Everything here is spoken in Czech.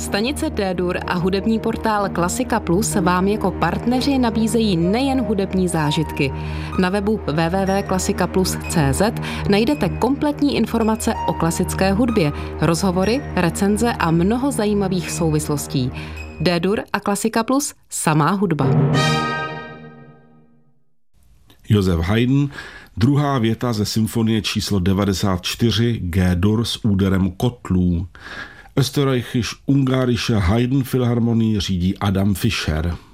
Stanice D-Dur a hudební portál Klasika Plus vám jako partneři nabízejí nejen hudební zážitky. Na webu www.klasikaplus.cz najdete kompletní informace o klasické hudbě, rozhovory, recenze a mnoho zajímavých souvislostí. D-Dur a Klasika Plus, samá hudba. Josef Haydn, druhá věta ze symfonie číslo 94 G-Dur s úderem kotlů. Österreichische-Ungarische Haydn Philharmonie řídí Adam Fischer.